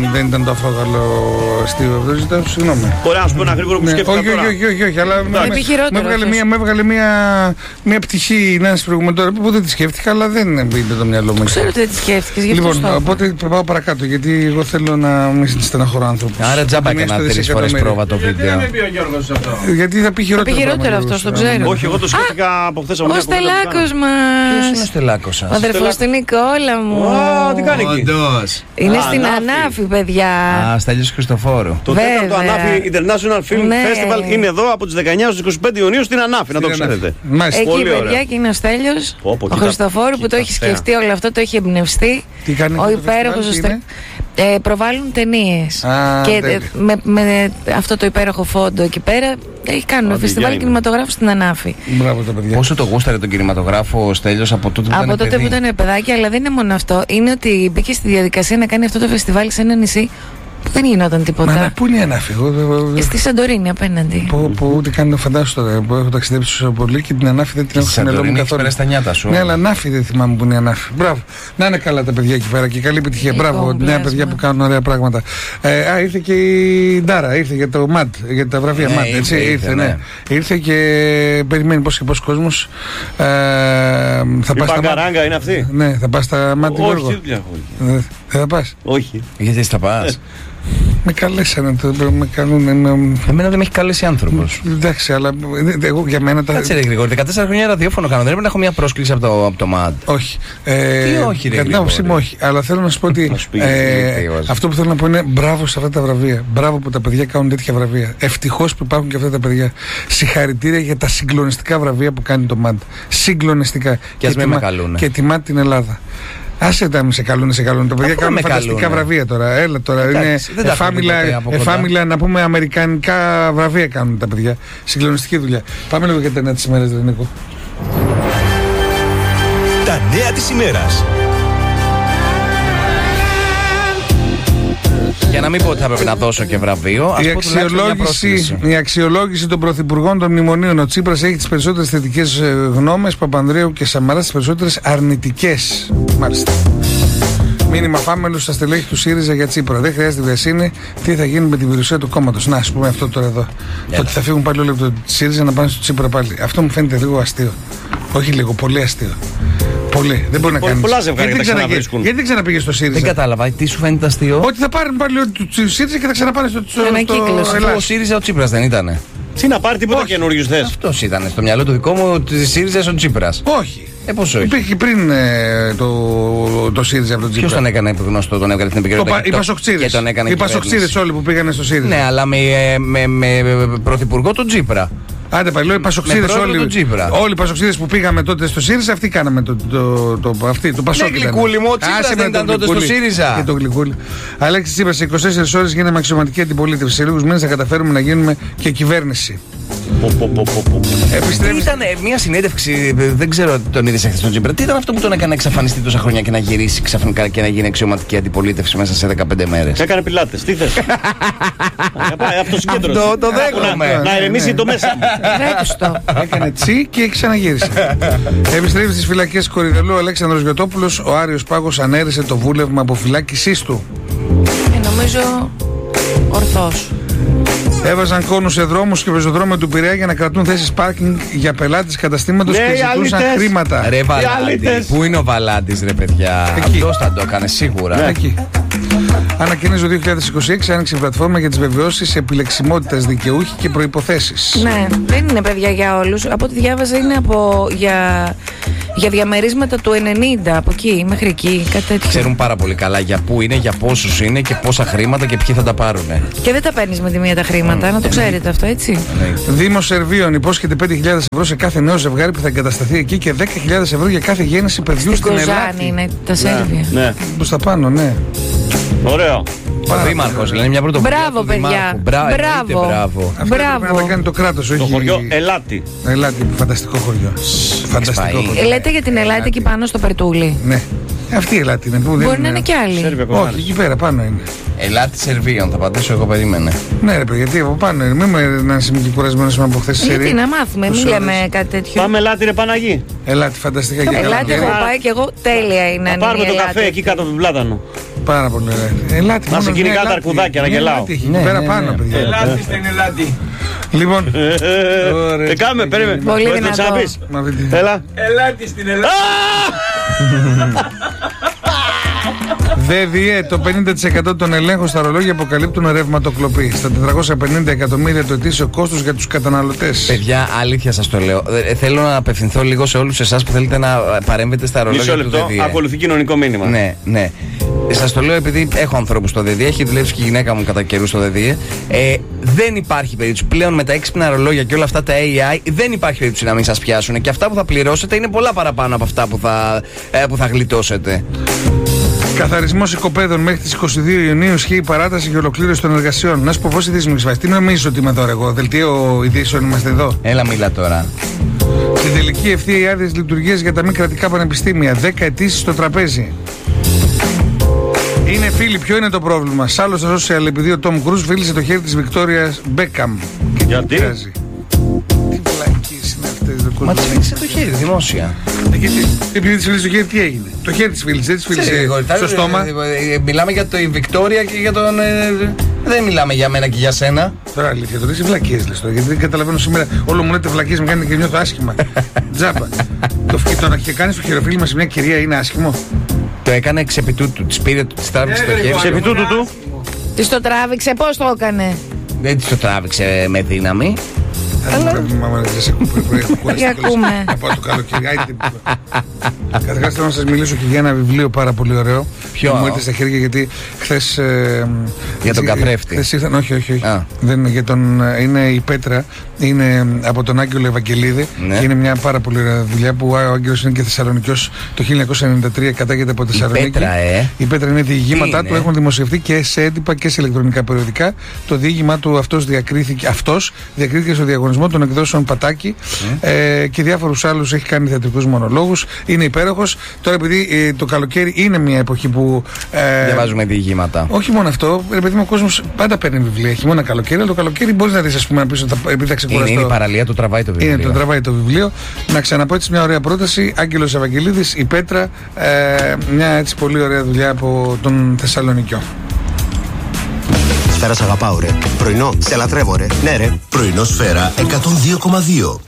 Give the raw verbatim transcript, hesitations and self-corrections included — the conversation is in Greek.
δεν ήταν το αφρόγαλο αστείο. Δεν ζητάω συγγνώμη. Μπορεί να σου πω ένα γρήγορο που ναι, σκέφτηκα. Όχι, όχι, όχι, όχι, αλλά με, με έβγαλε, μια, με έβγαλε μια, μια πτυχή να είσαι προηγούμενο που δεν τη σκέφτηκα, αλλά δεν είναι το μυαλό μου. Ξέρω ότι δεν τη σκέφτηκες. Λοιπόν, οπότε πάω παρακάτω, γιατί εγώ θέλω να μην στεναχωρώ άνθρωπους. Άρα τζάμπα έκανα τρεις φορές πρόβα το βίντεο. Γιατί δεν πει ο Γιώργος αυτό. Γιατί θα πει χειρότερο. Θα πει χειρότερο αυτό, το ξέρω. Όχι, εγώ το σκέφτηκα από χθες. Ο Στελάκος μας. Ποιος είναι ο Στελάκος σας? Ο αδερφός του Νικόλα μου. Α, τι κάνει εκεί? Είναι στην Ανάφη, παιδιά. Α, Στέλιος Χριστοφόρου. Το τέταρτο Ανάφη International Film Festival είναι εδώ από τις δεκαεννιά έως τις είκοσι πέντε Ιουνίου στην Ανάφη, να το ξέρετε. Εκεί, παιδιά, και είναι ο Στέλιος, ο Χριστοφόρου που το έχει σκεφτεί όλο αυτό, το έχει εμπνευστεί. Ο υπέροχος ο Στέλιος. Ε, προβάλλουν ταινίες. Και ε, με, με αυτό το υπέροχο φόντο εκεί πέρα έχει κάνουν φεστιβάλ κινηματογράφου στην Ανάφη. Μπράβο τα παιδιά. Πόσο το γούσταρε τον κινηματογράφο ο Στέλιος από τότε που από ήταν τότε παιδί. που ήταν παιδάκι, αλλά δεν είναι μόνο αυτό. Είναι ότι μπήκε στη διαδικασία να κάνει αυτό το φεστιβάλ σε ένα νησί που δεν γινόταν τίποτα. Μα πού είναι η Ανάφη? Στη Σαντορίνη απέναντι. Που, που ούτε καν το φαντάζομαι τώρα. Που έχω ταξιδέψει τόσο πολύ και την Ανάφη δεν την έχω στην Ελλάδα καθόλου. Έχεις τα νιάτα σου. Ναι, αλλά Ανάφη δεν θυμάμαι που είναι η Ανάφη. Μπράβο. Να είναι καλά τα παιδιά εκεί πέρα και καλή επιτυχία. Μπράβο, νέα παιδιά που κάνουν ωραία πράγματα. Ε, α, ήρθε και η Ντάρα, ήρθε για το ΜΑΤ, για τα βραβεία ναι, ΜΑΤ. Ήρθε, έτσι, ήρθε, ήρθε, ναι. ναι. Ήρθε και περιμένει πώς και πώς κόσμος. Ε, θα η Παγκαράγκα είναι αυτή. Ναι, θα πας στα ΜΑΤ. Όχι, δεν θα πας. Όχι. Γιατί θα πας? Με καλέσανε, με κάνουν. Με... Εμένα δεν με έχει καλέσει άνθρωπος. Εντάξει, αλλά εγώ για μένα τα. Κάτσε ρε Γρηγόρη, δεκατέσσερα χρόνια ραδιόφωνο κάνω. Δεν πρέπει να έχω μια πρόσκληση από το, από το ΜΑΤ. Όχι. Ε, Τι όχι, ρε κατά την άποψή μου, όχι. Αλλά θέλω να σου πω ότι ε, αυτό που θέλω να πω είναι μπράβο σε αυτά τα βραβεία. Μπράβο που τα παιδιά κάνουν τέτοια βραβεία. Ευτυχώς που υπάρχουν και αυτά τα παιδιά. Συγχαρητήρια για τα συγκλονιστικά βραβεία που κάνει το ΜΑΤ. Συγκλονιστικά. Και ας μην με καλούνε. Και τιμά την Ελλάδα. Άσε τα, σε καλούνε, σε καλούνε. Τα παιδιά κάνουν φανταστικά καλούνε. Βραβεία τώρα. Έλα τώρα. Εντάξει, είναι εφάμιλα, εφάμιλα να πούμε αμερικανικά βραβεία κάνουν τα παιδιά. Συγκλονιστική δουλειά. Πάμε λίγο για τα νέα της ημέρας, δεν Νίκο. Τα νέα της ημέρας. Για να μην πω ότι θα πρέπει να δώσω και βραβείο, ας η, πω αξιολόγηση, η αξιολόγηση των πρωθυπουργών των μνημονίων. Ο Τσίπρας έχει τις περισσότερες θετικές γνώμες, Παπανδρέου και Σαμαράς τις περισσότερες αρνητικές. Μάλιστα. Μήνυμα φάμελου στα στελέχη του ΣΥΡΙΖΑ για Τσίπρα. Δεν χρειάζεται βιασύνη. Τι θα γίνει με την περιουσία του κόμματος. Να, ας πούμε αυτό τώρα εδώ. Yeah. Το ότι θα φύγουν πάλι όλοι από το ΣΥΡΙΖΑ να πάνε στο Τσίπρα πάλι. Αυτό μου φαίνεται λίγο αστείο. Όχι λίγο, πολύ αστείο. Πολύ. Δεν μπορεί να κάνει. Πολλά ζευγάρια δεν ξαναβρίσκουν. Γιατί δεν ξαναπήγε στο ΣΥΡΙΖΑ? Δεν κατάλαβα. Τι σου φαίνεται αστείο? Ότι θα πάρουν πάλι το ΣΥΡΙΖΑ και θα ξαναπάνε στο Τσίπρα. Ο ΣΥΡΙΖΑ ο Τσίπρας δεν ήτανε? Τι να πάρει, τίποτα καινούριου θες? Αυτός ήταν στο μυαλό του δικό μου τη ΣΥΡΙΖΑ ο Τσίπρας. Όχι. Ε, πώς όχι? Υπήρχε πριν ε, το, το ΣΥΡΙΖΑ από τον Τσίπρα. Ποιος τον έκανε γνωστό, τον έβγαλε στην επικαιρότητα? Οι Πασοξίδες. Οι Πασοξίδες όλοι που πήγανε στο ΣΥΡΙΖΑ. Ναι, αλλά με, με, με, με πρωθυπουργό τον Τσίπρα. Άντε πάλι, οι Πασοξίδες όλοι. Όλοι οι Πασοξίδες που πήγαμε τότε στο ΣΥΡΙΖΑ, αυτοί κάναμε το, το, το, το, αυτή, το Πασόκ. Ναι, γλυκούλη μου, ο Τσίπρας δεν ήταν τότε στο ΣΥΡΙΖΑ. Και το γλυκούλη. Αλέξης Τσίπρας, σε είκοσι τέσσερις ώρες γίναμε αξιωματική αντιπολίτευση. Σε λίγους μήνες θα καταφέρουμε να γίνουμε και κυβέρνηση. Τι ήταν μια συνέντευξη, δεν ξέρω τον είδες εχθές τον Τσίπρα. Τι ήταν αυτό που τον έκανε να εξαφανιστεί τόσα χρόνια και να γυρίσει ξαφνικά και να γίνει αξιωματική αντιπολίτευση μέσα σε δεκαπέντε μέρες? Έκανε πιλάτες, τι θες? Αυτοσυγκέντρωση. Το δέχομαι. Να ηρεμήσει το μέσα μου. Έκανε τσι και ξαναγύρισε. Επιστρέφει στις φυλακές Κορυδελού ο Αλέξανδρος Γιωτόπουλος. Ο Άριος Πάγος ανέρεσε το βούλευμα αποφυλάκησής του. Ε, νομίζω ορθώς. Έβαζαν κόνους σε δρόμους και πεζοδρόμια του Πειραιά για να κρατούν θέσεις πάρκινγκ για πελάτες καταστήματος ναι, και ζητούσαν χρήματα. Ρε Βαλάντη, πού είναι ο Βαλάντης ρε παιδιά? Αυτός θα το έκανε σίγουρα. Ναι. Εκεί. Ανακοίνωσε το δύο χιλιάδες είκοσι έξι, άνοιξε η πλατφόρμα για τις βεβαιώσεις επιλεξιμότητας δικαιούχοι και προϋποθέσεις. Ναι, δεν είναι παιδιά για όλους. Από ό,τι διάβαζα είναι από, για, για διαμερίσματα του ενενήντα, από εκεί μέχρι εκεί, κάτι τέτοιο. Ξέρουν πάρα πολύ καλά για πού είναι, για πόσους είναι και πόσα χρήματα και ποιοι θα τα πάρουν. Και δεν τα παίρνεις με τη μία τα χρήματα, mm. να το ξέρετε αυτό, έτσι. Mm. Δήμος Σερβίων υπόσχεται πέντε χιλιάδες ευρώ σε κάθε νέο ζευγάρι που θα εγκατασταθεί εκεί και δέκα χιλιάδες ευρώ για κάθε γέννηση παιδιού στην, στην Ελλάδα. Είναι τα Σέρβια. Ναι. ναι. Προς τα πάνω, ναι. Ωραίο. Ο Δήμαρχος, λένε μια πρωτοβουλία. Μπράβο, παιδιά. Μπράβο. Μπράβο. Μπράβο. Αυτό πρέπει να τα κάνει το κράτος, όχι. Το χωριό Ελάτη. Ελάτη, φανταστικό χωριό. Φανταστικό χωριό. Λέτε για την Ελάτη εκεί πάνω στο Περτούλι. Ναι. Αυτή η Ελάτη είναι. Που μπορεί δεν να είναι κι άλλη. Όχι, εκεί πέρα πάνω είναι. Ελάτη Σερβίων, θα πατήσω εγώ, περίμενε. Ναι, ρε παιδί, γιατί από πάνω είναι. Μην με είσαι και κουρασμένος από χθες. Γιατί να μάθουμε, μην λέμε κάτι τέτοιο. Πάμε Ελάτη, ρε Παναγί. Ελάτη, φανταστικά. Ελάτη, έχω πάει και εγώ τέλεια είναι. Θα πάρουμε το καφέ εκεί κάτω από τον πλάτανο. Πάρα πολύ ωραία. Ελάτε. Να σε κυνηγά τα αρκουδάκια, να γελάω. Εκεί πέρα πάνω, παιδιά. Ελάτε στην Ελάτη. Λοιπόν. Τι κάνουμε, περίμενε. Πολύ δυνατό. Έλα. Ελάτε στην Ελλάδα. ΔΔΕ, το πενήντα τοις εκατό των ελέγχων στα ρολόγια αποκαλύπτουν ρευματοκλοπή. Στα τετρακόσια πενήντα εκατομμύρια το ετήσιο κόστος για τους καταναλωτές. Παιδιά, αλήθεια σας το λέω. Ε, θέλω να απευθυνθώ λίγο σε όλους εσάς που θέλετε να παρέμβετε στα ρολόγια του ΔΔΕ. Μισό λεπτό, ακολουθεί κοινωνικό μήνυμα. Ναι, ναι. Σας το λέω επειδή έχω ανθρώπους στο ΔΔΕ, έχει δουλέψει και η γυναίκα μου κατά καιρού στο ΔΔΕ. Ε, δεν υπάρχει περίπτωση πλέον με τα έξυπνα ρολόγια και όλα αυτά τα έι άι, δεν υπάρχει περίπτωση να μην σας πιάσουν. Και αυτά που θα πληρώσετε είναι πολλά παραπάνω από αυτά που θα, ε, που θα γλιτώσετε. Καθαρισμός οικοπαίδων μέχρι τις είκοσι δύο Ιουνίου, ισχύει η παράταση και ολοκλήρωση των εργασιών. Να σου πω πώς ειδήσεις μου εξβάσεις. Τι νομίζεις ότι είμαι τώρα εγώ, δελτίο ειδήσεων είμαστε εδώ. Έλα, μίλα τώρα. Στην τελική ευθεία οι άδειες λειτουργίας για τα μη κρατικά πανεπιστήμια. δέκα αιτήσεις στο τραπέζι. Είναι φίλοι, ποιο είναι το πρόβλημα. Σ' άλλο στα social, επειδή ο Τόμ Κρούζ φίλησε το χέρι της Βικτόριας Μπέκαμ. Γιατί? Τι βλακίες είναι αυτές. Μα της φίλησε το χέρι, δημόσια. Γιατί, επειδή της φίλησε το χέρι, τι έγινε. Το χέρι της φίλησε, δεν της φίλησε στο στόμα. Μιλάμε για τη Βικτόρια και για τον. Δεν μιλάμε για μένα και για σένα. Τώρα αλήθεια, τώρα είσαι βλακίες λες τώρα. Γιατί δεν καταλαβαίνω σήμερα. Όλο μου λέτε βλακίες, με κάνετε και νιώθω άσχημα. Τζάμπα. Το να κάνει το χειροφίλημα σε μια κυρία είναι άσχημο. Το έκανε εξ επί τούτου, της πήρε, της τράβηξε το χέρι. Εξ επί τούτου του. Της το τράβηξε, πώς το έκανε. Δεν της το τράβηξε με δύναμη. Για ακούμε. Από το καλοκαίρι. Καταρχάς θέλω να σας μιλήσω και για ένα βιβλίο πάρα πολύ ωραίο. Ποιο? Μου ήρθε στα χέρια γιατί χθες. Για τον καθρέφτη. Χθες ήρθαν, όχι, όχι. όχι. Δεν, για τον, είναι η Πέτρα, είναι από τον Άγγελο Ευαγγελίδη. Ναι. Και είναι μια πάρα πολύ ωραία δουλειά που ο Άγγελος είναι και Θεσσαλονικιός το χίλια εννιακόσια ενενήντα τρία, κατάγεται από Θεσσαλονίκη. Η Πέτρα, ε. Η Πέτρα είναι διηγήματά του, έχουν δημοσιευτεί και σε έντυπα και σε ηλεκτρονικά περιοδικά. Το διήγημά του αυτός διακρίθηκε, αυτός διακρίθηκε στο διαγωνισμό των εκδόσεων Πατάκη mm. ε, και διάφορους άλλους έχει κάνει θεατρικούς μονολόγους. Είναι υπέροχος. Τώρα, επειδή ε, το καλοκαίρι είναι μια εποχή που. Ε, διαβάζουμε διηγήματα. Όχι μόνο αυτό, επειδή ο κόσμος πάντα παίρνει βιβλία. Έχει μόνο καλοκαίρι, αλλά το καλοκαίρι μπορεί να δει, α πούμε, να πει επειδή θα ξεκουραστώ. Είναι, είναι η παραλία, το τραβάει το βιβλίο. Είναι το τραβάει το βιβλίο. Να ξαναπώ έτσι μια ωραία πρόταση. Άγγελος Ευαγγελίδης, η Πέτρα. Ε, μια έτσι πολύ ωραία δουλειά από τον Θεσσαλονικιό. Σφαίρα σ' αγαπάω ρε. Πρωινό σε λατρεύω ρε. Ναι ρε. Πρωινό Σφαίρα εκατόν δύο κόμμα δύο.